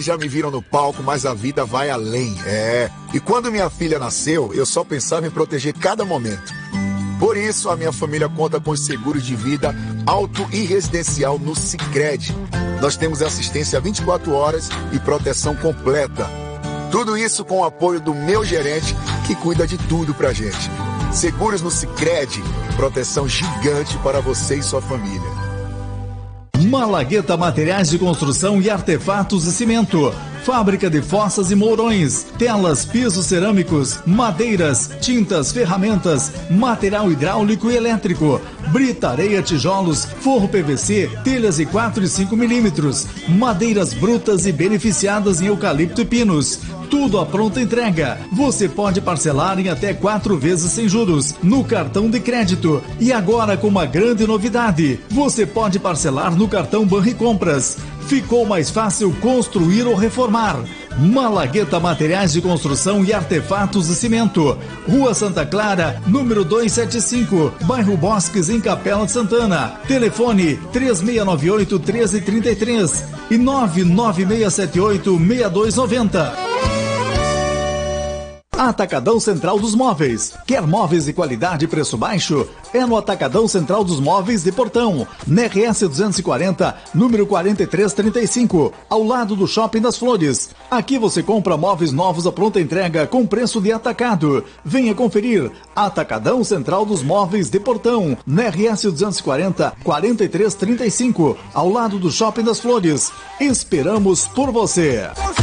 Já me viram no palco, mas a vida vai além. E quando minha filha nasceu, eu só pensava em proteger cada momento. Por isso, a minha família conta com os seguros de vida auto e residencial no Sicredi. Nós temos assistência 24 horas e proteção completa. Tudo isso com o apoio do meu gerente, que cuida de tudo pra gente. Seguros no Sicredi, proteção gigante para você e sua família. Malagueta Materiais de Construção e Artefatos de Cimento. Fábrica de fossas e mourões, telas, pisos cerâmicos, madeiras, tintas, ferramentas, material hidráulico e elétrico, brita, areia, tijolos, forro PVC, telhas de 4 e 5 milímetros, madeiras brutas e beneficiadas em eucalipto e pinos. Tudo à pronta entrega. Você pode parcelar em até 4 vezes sem juros no cartão de crédito. E agora com uma grande novidade, você pode parcelar no cartão Banricompras. Ficou mais fácil construir ou reformar. Malagueta Materiais de Construção e Artefatos de Cimento. Rua Santa Clara, número 275, bairro Bosques, em Capela de Santana. Telefone 3698-1333 e 99678-6290. Atacadão Central dos Móveis. Quer móveis de qualidade e preço baixo? É no Atacadão Central dos Móveis de Portão, na RS 240, número 4335, ao lado do Shopping das Flores. Aqui você compra móveis novos à pronta entrega com preço de atacado. Venha conferir. Atacadão Central dos Móveis de Portão, na RS 240, 4335, ao lado do Shopping das Flores. Esperamos por você.